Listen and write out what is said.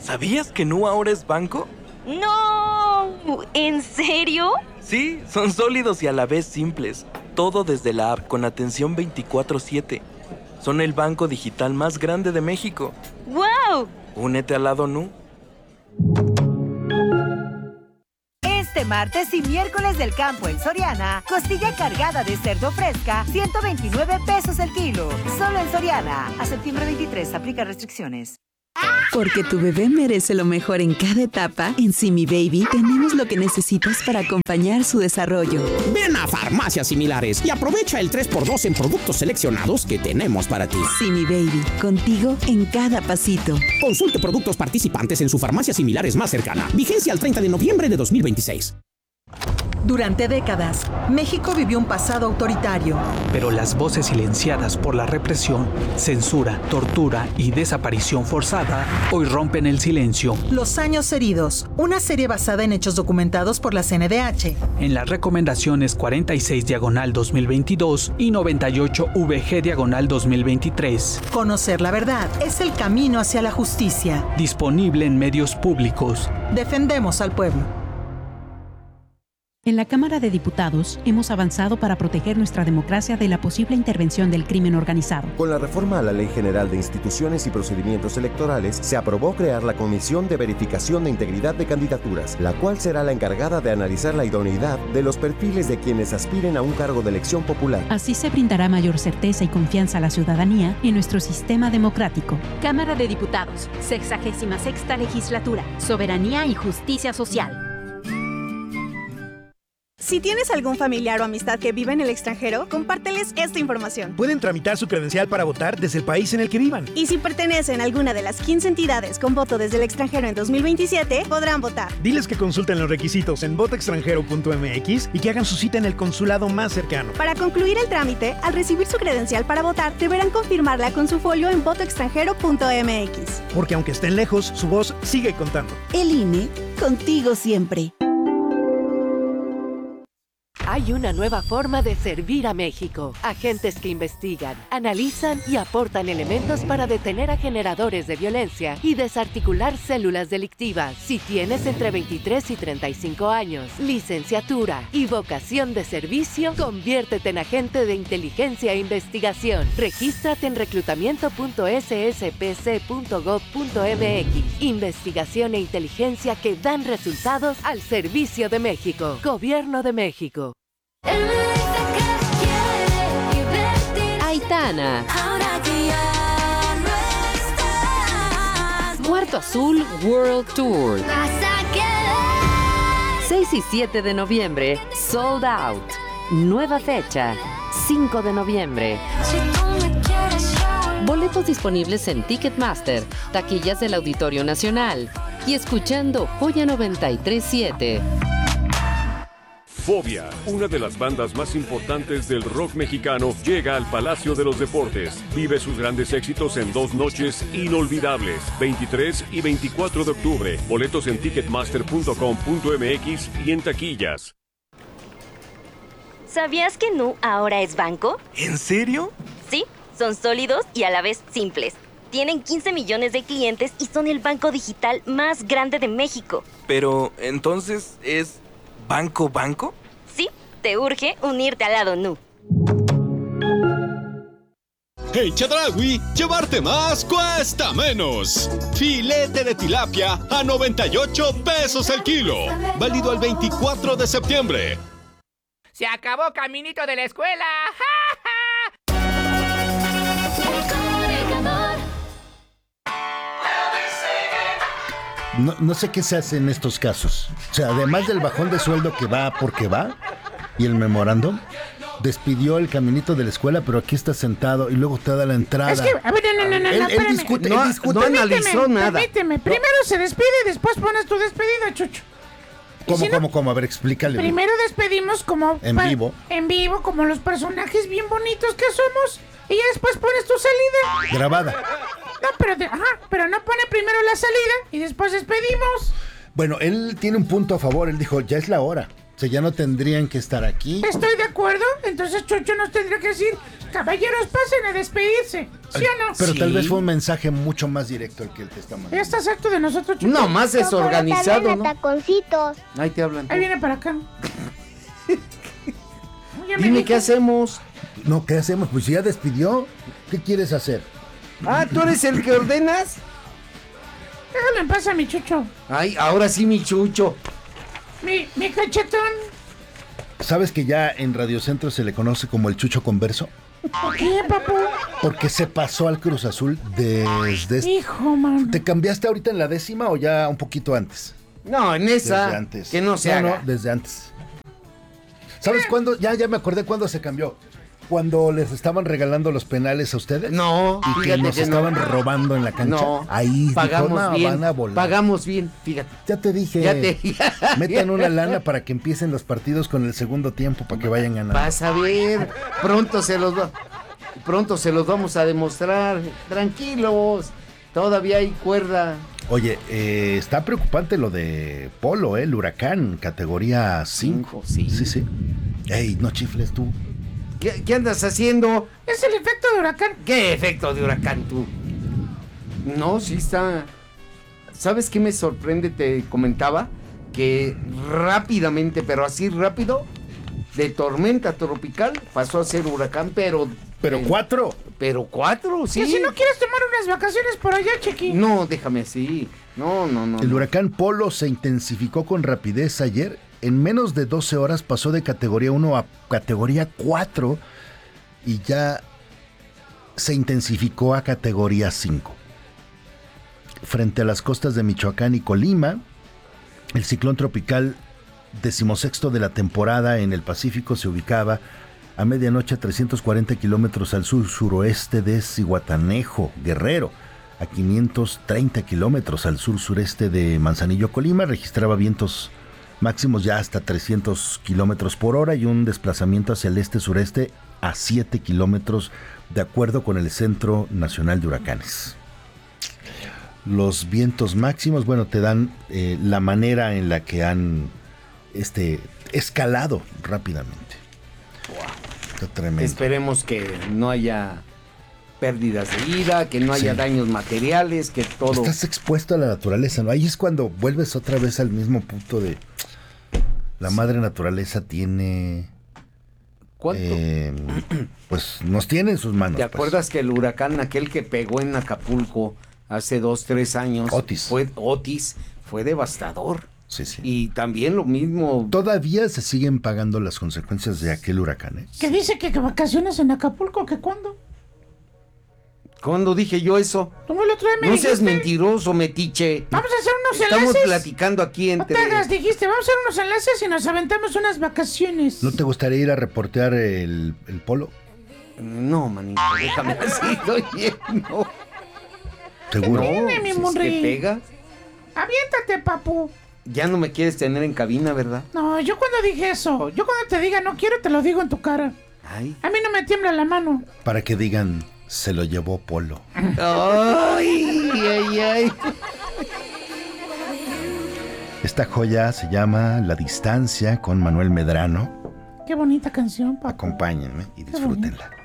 ¿Sabías que Nu ahora es banco? ¡No! ¿En serio? Sí, son sólidos y a la vez simples. Todo desde la app con atención 24/7. Son el banco digital más grande de México. ¡Wow! Únete al lado Nu. Este martes y miércoles del campo en Soriana, costilla cargada de cerdo fresca, 129 pesos el kilo. Solo en Soriana. A septiembre 23, aplica restricciones. Porque tu bebé merece lo mejor en cada etapa, en Simi Baby tenemos lo que necesitas para acompañar su desarrollo. Ven a Farmacias Similares y aprovecha el 3x2 en productos seleccionados que tenemos para ti. Simi Baby, contigo en cada pasito. Consulte productos participantes en su farmacia similares más cercana. Vigencia al 30 de noviembre de 2026. Durante décadas, México vivió un pasado autoritario. Pero las voces silenciadas por la represión, censura, tortura y desaparición forzada hoy rompen el silencio. Los años heridos, una serie basada en hechos documentados por la CNDH. En las recomendaciones 46/2022 y 98/VG/2023. Conocer la verdad es el camino hacia la justicia. Disponible en medios públicos. Defendemos al pueblo. En la Cámara de Diputados hemos avanzado para proteger nuestra democracia de la posible intervención del crimen organizado. Con la reforma a la Ley General de Instituciones y Procedimientos Electorales, se aprobó crear la Comisión de Verificación de Integridad de Candidaturas, la cual será la encargada de analizar la idoneidad de los perfiles de quienes aspiren a un cargo de elección popular. Así se brindará mayor certeza y confianza a la ciudadanía en nuestro sistema democrático. Cámara de Diputados, 66ª Legislatura, Soberanía y Justicia Social. Si tienes algún familiar o amistad que vive en el extranjero, compárteles esta información. Pueden tramitar su credencial para votar desde el país en el que vivan. Y si pertenecen a alguna de las 15 entidades con voto desde el extranjero en 2027, podrán votar. Diles que consulten los requisitos en votoextranjero.mx y que hagan su cita en el consulado más cercano. Para concluir el trámite, al recibir su credencial para votar, deberán confirmarla con su folio en votoextranjero.mx. Porque aunque estén lejos, su voz sigue contando. El INE, contigo siempre. Hay una nueva forma de servir a México. Agentes que investigan, analizan y aportan elementos para detener a generadores de violencia y desarticular células delictivas. Si tienes entre 23 y 35 años, licenciatura y vocación de servicio, conviértete en agente de inteligencia e investigación. Regístrate en reclutamiento.sspc.gov.mx. Investigación e inteligencia que dan resultados al servicio de México. Gobierno de México. Aitana. Muerto Azul World Tour. 6 y 7 de noviembre, Sold Out. Nueva fecha, 5 de noviembre. Boletos disponibles en Ticketmaster, taquillas del Auditorio Nacional y escuchando Joya 93.7. Fobia, una de las bandas más importantes del rock mexicano, llega al Palacio de los Deportes. Vive sus grandes éxitos en 2 noches inolvidables, 23 y 24 de octubre. Boletos en ticketmaster.com.mx y en taquillas. ¿Sabías que Nu ahora es banco? ¿En serio? Sí, son sólidos y a la vez simples. Tienen 15 millones de clientes y son el banco digital más grande de México. Pero, entonces, ¿es banco? Sí, te urge unirte al lado Nu. En Chedraui, llevarte más cuesta menos. Filete de tilapia a 98 pesos el kilo. Válido al 24 de septiembre. ¡Se acabó Caminito de la Escuela! No sé qué se hace en estos casos. O sea, además del bajón de sueldo que va porque va, y el memorándum, despidió el Caminito de la Escuela, pero aquí está sentado y luego te da la entrada. Es que, a ver, no, Él discute, no analizó nada. Permíteme, primero se despide y después pones tu despedida, Chucho. ¿Cómo? A ver, explícale. Primero despedimos como... En vivo, como los personajes bien bonitos que somos. Y ya después pones tu salida. Grabada. No, pero no pone primero la salida y después despedimos. Bueno, él tiene un punto a favor. Él dijo, ya es la hora. O sea, ya no tendrían que estar aquí. Estoy de acuerdo. Entonces Chucho nos tendría que decir, Caballeros, pasen a despedirse, ¿sí o no? Pero Sí. tal vez fue un mensaje mucho más directo el que él te está mandando. Ya estás harto de nosotros, Chucho. No, más desorganizado, ¿no? Taconcitos. Ahí te hablan. Ahí viene para acá. Ya me Dime dijo. qué hacemos. No, ¿qué hacemos? Pues si ya despidió, ¿qué quieres hacer? Ah, ¿tú eres el que ordenas? Déjalo en paz a mi Chucho. Ay, ahora sí, mi Chucho. Mi cachetón. ¿Sabes que ya en Radio Centro se le conoce como el Chucho Converso? ¿Por qué, papu? Porque se pasó al Cruz Azul desde... Hijo, man. ¿Te cambiaste ahorita en la 10ª o ya un poquito antes? No, en esa. Desde antes. Que no se haga. No, desde antes. ¿Sabes cuándo? Ya me acordé cuándo se cambió. Cuando les estaban regalando los penales a ustedes. No, y que fíjate nos que estaban no. robando en la cancha. No, ahí pagamos dijo, no, bien. van a volar. Pagamos bien, fíjate. Ya te dije. Metan una lana para que empiecen los partidos con el segundo tiempo para que vayan ganando. Vas a ver, pronto se los vamos a demostrar. Tranquilos, todavía hay cuerda. Oye, está preocupante lo de Polo, el huracán, categoría 5. Sí. Ey, no chifles tú. ¿Qué andas haciendo? Es el efecto de huracán. ¿Qué efecto de huracán tú? No, sí está. ¿Sabes qué me sorprende? Te comentaba que rápidamente, pero así rápido, de tormenta tropical pasó a ser huracán, pero 4. Pero 4, sí. Y si no quieres tomar unas vacaciones por allá, chiqui. No, déjame así. No. El huracán Polo se intensificó con rapidez ayer. En menos de 12 horas pasó de categoría 1 a categoría 4 y ya se intensificó a categoría 5. Frente a las costas de Michoacán y Colima, el ciclón tropical 16º de la temporada en el Pacífico se ubicaba a medianoche a 340 kilómetros al sur-suroeste de Zihuatanejo, Guerrero. A 530 kilómetros al sur-sureste de Manzanillo, Colima, registraba vientos máximos ya hasta 300 kilómetros por hora y un desplazamiento hacia el este-sureste a 7 kilómetros, de acuerdo con el Centro Nacional de Huracanes. Los vientos máximos, bueno, te dan la manera en la que han escalado rápidamente. Está tremendo. Esperemos que no haya pérdidas de vida, que no haya daños materiales, que todo... Estás expuesto a la naturaleza, ¿no? Ahí es cuando vuelves otra vez al mismo punto de... La madre naturaleza tiene... ¿Cuánto? Pues nos tiene en sus manos. ¿Te acuerdas que el huracán aquel que pegó en Acapulco hace 2-3 años? Otis. Fue devastador. Sí. Y también lo mismo... Todavía se siguen pagando las consecuencias de aquel huracán, ¿eh? ¿Qué dice que vacaciones en Acapulco? ¿Que cuándo? ¿Cuándo dije yo eso? ¿Cómo el otro día me No dijiste? seas mentiroso, metiche. Vamos a hacer unos Estamos enlaces. platicando aquí entre... No te hagas, dijiste, vamos a hacer unos enlaces y nos aventamos unas vacaciones. ¿No te gustaría ir a reportear el Polo? No, manito, déjame así, estoy lleno. ¿Seguro? Viene, mi si es Monri. que pega. Aviéntate, papu. Ya no me quieres tener en cabina, ¿verdad? No, yo cuando dije eso, yo cuando te diga no quiero, te lo digo en tu cara. Ay. A mí no me tiembla la mano. Para que digan, se lo llevó Polo. Ay. Esta joya se llama La Distancia con Manuel Medrano. Qué bonita canción, papu. Acompáñenme y disfrútenla.